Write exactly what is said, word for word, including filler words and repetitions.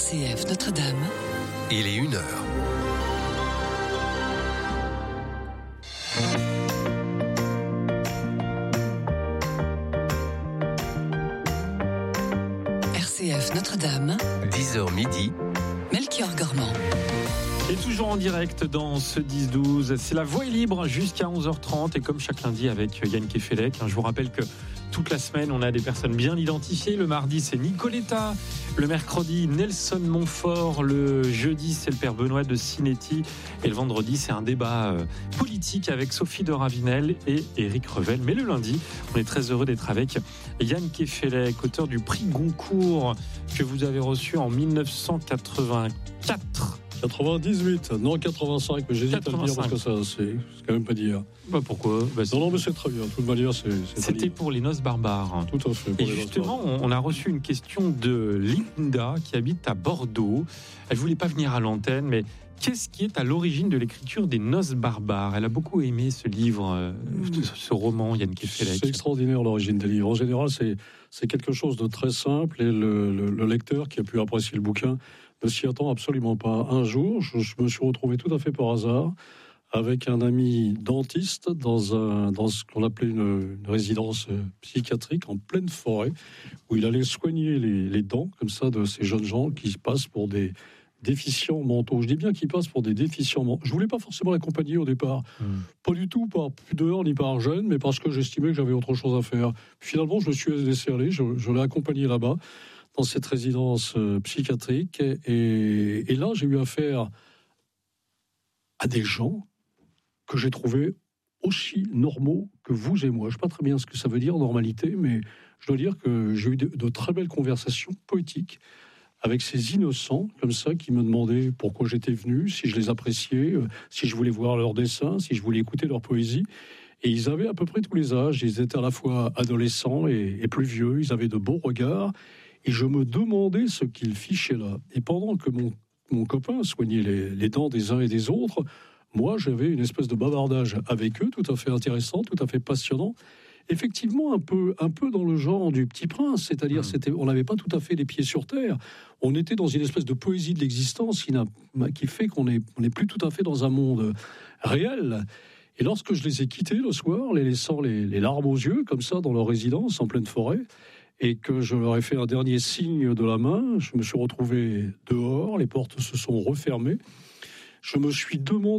C F Notre-Dame. Il est une heure. R C F Notre-Dame. dix heures midi. Melchior Gormand. Et toujours en direct dans ce dix douze, c'est la voie est libre jusqu'à onze heures trente et comme chaque lundi avec Yann Kefelec. Je vous rappelle que toute la semaine, on a des personnes bien identifiées. Le mardi, c'est Nicoletta. Le mercredi, Nelson Montfort. Le jeudi, c'est le père Benoît de Sinetti. Et le vendredi, c'est un débat politique avec Sophie de Ravinel et Éric Revel. Mais le lundi, on est très heureux d'être avec Yann Kefelec, auteur du prix Goncourt que vous avez reçu en dix-neuf cent quatre-vingt-quatre. quatre-vingt-dix-huit, non quatre-vingt-cinq, mais j'hésite quatre-vingt-cinq. À le dire parce que ça, c'est, c'est quand même pas d'hier. Bah pourquoi bah Non, non, mais c'est très bien. De toute manière, c'est, c'est C'était pour les noces barbares. Tout à fait. Et justement, on a reçu une question de Linda qui habite à Bordeaux. Elle voulait pas venir à l'antenne, mais qu'est-ce qui est à l'origine de l'écriture des noces barbares ? Elle a beaucoup aimé ce livre, euh, mmh. ce roman, Yann Kefelec. C'est extraordinaire l'origine des livres. En général, c'est, c'est quelque chose de très simple et le, le, le lecteur qui a pu apprécier le bouquin ne s'y attend absolument pas. Un jour, je, je me suis retrouvé tout à fait par hasard avec un ami dentiste dans, un, dans ce qu'on appelait une, une résidence psychiatrique en pleine forêt, où il allait soigner les, les dents, comme ça, de ces jeunes gens qui passent pour des déficients mentaux. Je dis bien qu'ils passent pour des déficients mentaux. Je voulais pas forcément l'accompagner au départ. Mmh. Pas du tout par pudeur ni par gêne, mais parce que j'estimais que j'avais autre chose à faire. Finalement, je me suis laissé aller, je, je l'ai accompagné là-bas, dans cette résidence euh, psychiatrique. Et, et là, j'ai eu affaire à des gens que j'ai trouvés aussi normaux que vous et moi. Je ne sais pas très bien ce que ça veut dire, normalité, mais je dois dire que j'ai eu de, de très belles conversations poétiques avec ces innocents, comme ça, qui me demandaient pourquoi j'étais venu, si je les appréciais, euh, si je voulais voir leurs dessins, si je voulais écouter leur poésie. Et ils avaient à peu près tous les âges. Ils étaient à la fois adolescents et, et plus vieux. Ils avaient de beaux regards. Et je me demandais ce qu'ils fichaient là. Et pendant que mon, mon copain soignait les, les dents des uns et des autres, moi, j'avais une espèce de bavardage avec eux, tout à fait intéressant, tout à fait passionnant. Effectivement, un peu, un peu dans le genre du Petit Prince, c'est-à-dire, mmh. c'était, on n'avait pas tout à fait les pieds sur terre. On était dans une espèce de poésie de l'existence qui, n'a, qui fait qu'on n'est on est plus tout à fait dans un monde réel. Et lorsque je les ai quittés le soir, les laissant les, les larmes aux yeux, comme ça, dans leur résidence, en pleine forêt, et que je leur ai fait un dernier signe de la main, je me suis retrouvé dehors, les portes se sont refermées. Je me suis demandé